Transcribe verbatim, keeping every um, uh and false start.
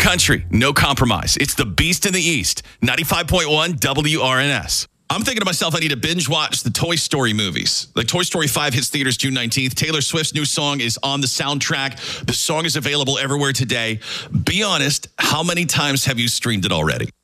country, no compromise. It's the Beast in the East, ninety-five point one W R N S. I'm thinking to myself, I need to binge watch the Toy Story movies. Like Toy Story five hits theaters June nineteenth. Taylor Swift's new song is on the soundtrack. The song is available everywhere today. Be honest, how many times have you streamed it already?